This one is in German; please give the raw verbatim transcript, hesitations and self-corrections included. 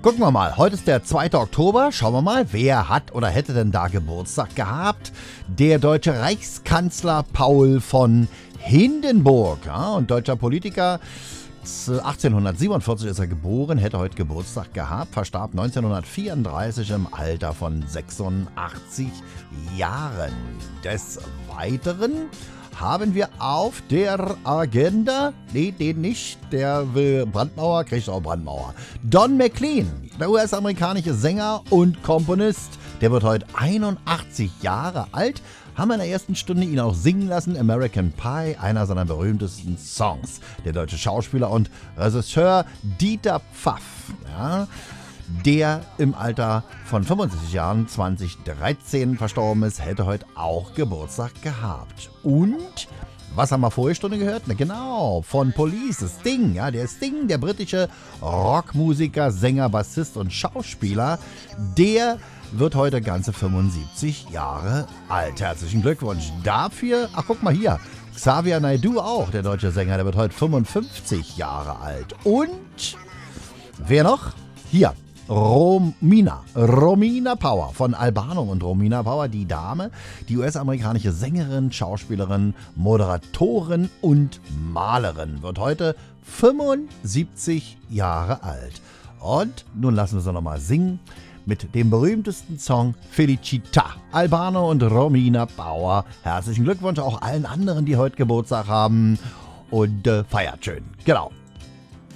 Gucken wir mal, heute ist der zweite Oktober. Schauen wir mal, wer hat oder hätte denn da Geburtstag gehabt? Der deutsche Reichskanzler Paul von Hindenburg, ja, und deutscher Politiker. achtzehnhundertsiebenundvierzig ist er geboren, hätte heute Geburtstag gehabt, verstarb neunzehnhundertvierunddreißig im Alter von sechsundachtzig Jahren. Des Weiteren haben wir auf der Agenda, nee, den nicht, der will Brandmauer, kriegt auch Brandmauer. Don McLean, der U S-amerikanische Sänger und Komponist, der wird heute einundachtzig Jahre alt. Haben wir in der ersten Stunde ihn auch singen lassen, American Pie, einer seiner berühmtesten Songs. Der deutsche Schauspieler und Regisseur Dieter Pfaff, ja, der im Alter von fünfundsiebzig Jahren zweitausenddreizehn verstorben ist, hätte heute auch Geburtstag gehabt. Und was haben wir vorige Stunde gehört? Na genau, von Police, Sting. Ja, der Sting, der britische Rockmusiker, Sänger, Bassist und Schauspieler, der wird heute ganze fünfundsiebzig Jahre alt. Herzlichen Glückwunsch dafür. Ach, guck mal hier. Xavier Naidoo auch, der deutsche Sänger, der wird heute fünfundfünfzig Jahre alt. Und wer noch? Hier, Romina. Romina Power von Albano und Romina Power, die Dame, die U S-amerikanische Sängerin, Schauspielerin, Moderatorin und Malerin, wird heute fünfundsiebzig Jahre alt. Und nun lassen wir sie nochmal singen mit dem berühmtesten Song Felicita. Albano und Romina Power. Herzlichen Glückwunsch auch allen anderen, die heute Geburtstag haben. Und äh, feiert schön. Genau.